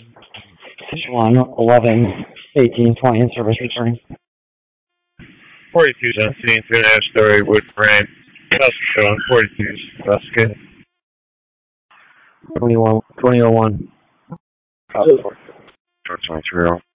1, 11, 18, 20 in service returning. 42's on scene, 2.5 story wood frame. House shown, 42's. That's good. 2001. 23.